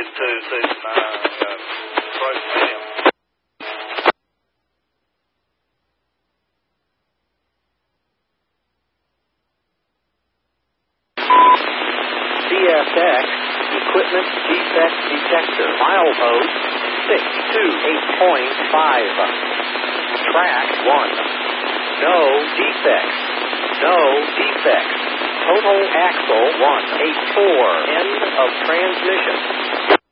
Phase 2, Station 9, Detroit Medium. CSX, Equipment Defect Detector, milepost 628.5. Track 1. No defects. No defects. Total axle 184. End of transmission.